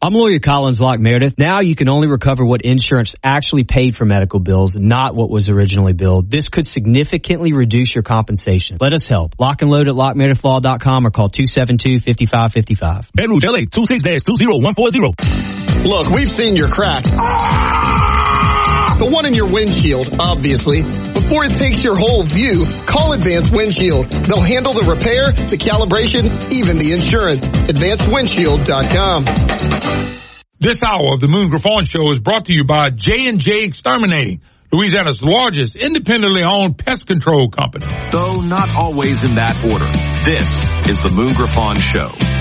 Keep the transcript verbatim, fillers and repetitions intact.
I'm lawyer Collins Locke Meredith. Now you can only recover what insurance actually paid for medical bills, not what was originally billed. This could significantly reduce your compensation. Let us help. Lock and load at lock meredith law dot com or call two seven two, five five five five. Baton Rouge, L A, two six two zero one four zero. Look, we've seen your cracks. Ah! The one in your windshield, obviously. Before it takes your whole view, call Advanced Windshield. They'll handle the repair, the calibration, even the insurance. advanced windshield dot com. This hour of the Moon Griffon Show is brought to you by J and J Exterminating, Louisiana's largest independently owned pest control company. Though not always in that order, this is the Moon Griffon Show.